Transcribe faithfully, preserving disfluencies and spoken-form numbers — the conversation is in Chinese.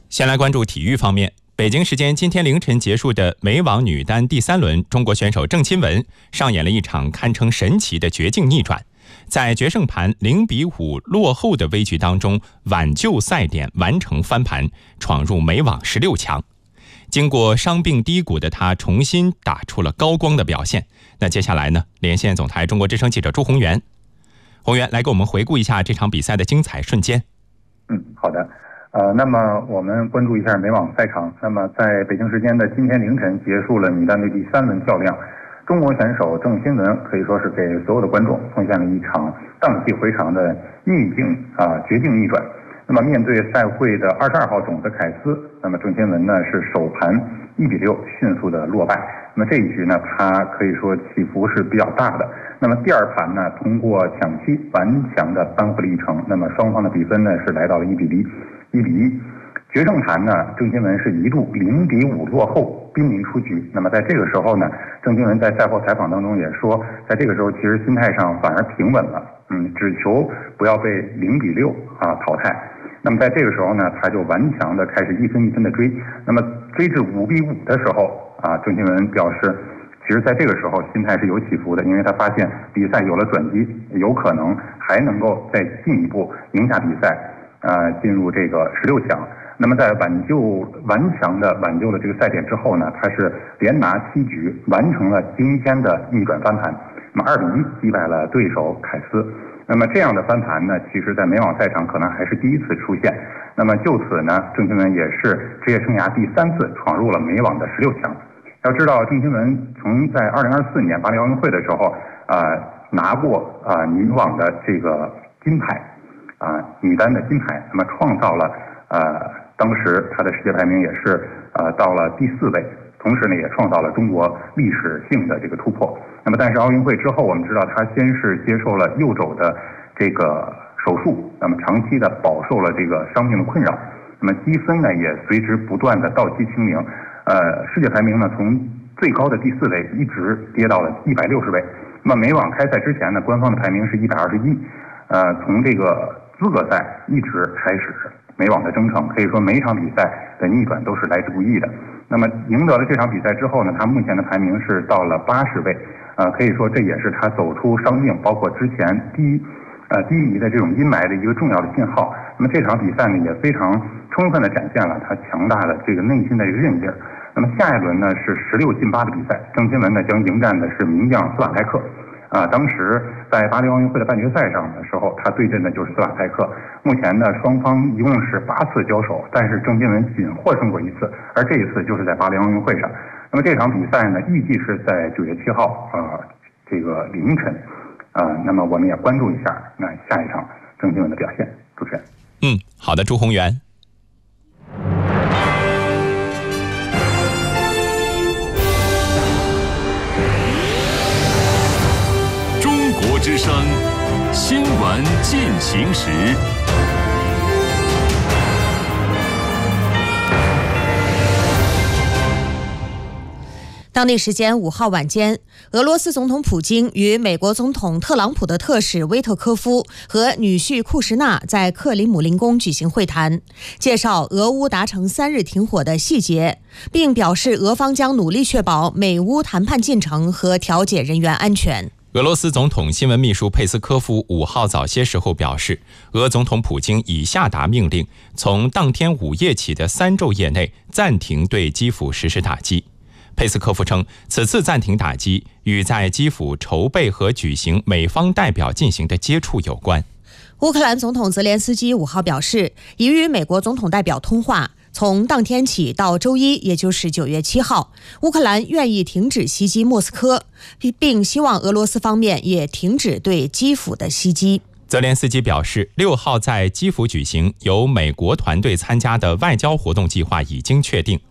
先来关注体育方面。北京时间今天凌晨结束的美网女单第三轮，中国选手郑钦文上演了一场堪称神奇的绝境逆转，在决胜盘零比五落后的危局当中挽救赛点，完成翻盘，闯入美网十六强。经过伤病低谷的她重新打出了高光的表现。那接下来呢，连线总台中国之声记者朱宏元。宏元来给我们回顾一下这场比赛的精彩瞬间。 嗯，好的。呃，那么我们关注一下美网赛场。那么在北京时间的今天凌晨结束了女单的第三轮较量，中国选手郑钦文可以说是给所有的观众奉献了一场荡气回肠的逆境啊、呃、绝境逆转。那么面对赛会的二十二号种子凯斯，那么郑钦文呢是首盘一比六迅速的落败。那么这一局呢，他可以说起伏是比较大的。那么第二盘呢，通过抢七顽强的扳回了一城。那么双方的比分呢是来到了一比零。一比一，决胜盘呢，郑钦文是一度零比五落后，濒临出局。那么在这个时候呢，郑钦文在赛后采访当中也说，在这个时候其实心态上反而平稳了，嗯，只求不要被零比六啊淘汰。那么在这个时候呢，他就顽强的开始一分一分的追。那么追至五比五的时候啊，郑钦文表示，其实在这个时候心态是有起伏的，因为他发现比赛有了转机，有可能还能够再进一步赢下比赛。呃，进入这个十六强。那么在挽救顽强的挽救了这个赛点之后呢，他是连拿七局，完成了惊天的逆转翻盘。那么二比一击败了对手凯斯。那么这样的翻盘呢，其实在美网赛场可能还是第一次出现。那么就此呢，郑钦文也是职业生涯第三次闯入了美网的十六强。要知道，郑钦文从在二零二四年巴黎奥运会的时候，呃，拿过啊、呃、女网的这个金牌。啊、呃，女单的金牌，那么创造了呃，当时她的世界排名也是呃到了第四位，同时呢也创造了中国历史性的这个突破。那么但是奥运会之后，我们知道她先是接受了右肘的这个手术，那么长期的饱受了这个伤病的困扰，那么积分呢也随之不断的倒计清零，呃，世界排名呢从最高的第四位一直跌到了一百六十位。那么美网开赛之前呢，官方的排名是一百二十一，呃，从这个资格赛一直开始美网的征程，可以说每一场比赛的逆转都是来之不易的。那么赢得了这场比赛之后呢，他目前的排名是到了八十位，呃，可以说这也是他走出伤病，包括之前低呃低迷的这种阴霾的一个重要的信号。那么这场比赛呢，也非常充分的展现了他强大的这个内心的一个韧劲儿。那么下一轮呢是十六进八的比赛，郑钦文呢将迎战的是名将斯瓦泰克。啊，当时在巴黎奥运会的半决赛上的时候，他对阵的就是斯瓦泰克。目前呢，双方一共是八次交手，但是郑钦文仅获胜过一次，而这一次就是在巴黎奥运会上。那么这场比赛呢，预计是在九月七号啊、呃、这个凌晨啊、呃，那么我们也关注一下那下一场郑钦文的表现。主持人， 嗯，好的，朱宏元。 之声新闻进行时。 当地时间五号晚间，俄罗斯总统普京与美国总统特朗普的特使威特科夫和女婿库什纳在克里姆林宫举行会谈，介绍俄乌达成三日停火的细节，并表示俄方将努力确保美乌谈判进程和调解人员安全。 俄罗斯总统新闻秘书佩斯科夫五号早些时候表示，俄总统普京已下达命令，从当天午夜起的三昼夜内暂停对基辅实施打击。佩斯科夫称，此次暂停打击与在基辅筹备和举行美方代表进行的接触有关。 乌克兰总统泽连斯基五号表示，已与美国总统代表通话，从当天起到周一，也就是九月七号，乌克兰愿意停止袭击莫斯科，并希望俄罗斯方面也停止对基辅的袭击。 泽连斯基表示，六号在基辅举行由美国团队参加的外交活动计划已经确定，